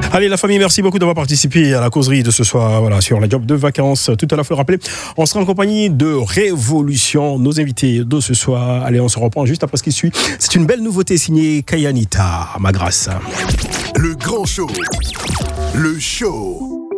Allez, la famille, merci beaucoup d'avoir participé à la causerie de ce soir, voilà, sur la job de vacances. Tout à l'heure, faut le rappeler, on sera en compagnie de Révolution, nos invités de ce soir. Allez, on se reprend juste après ce qui suit. C'est une belle nouveauté signée Kayanita, ma grâce. Le grand show. Le show.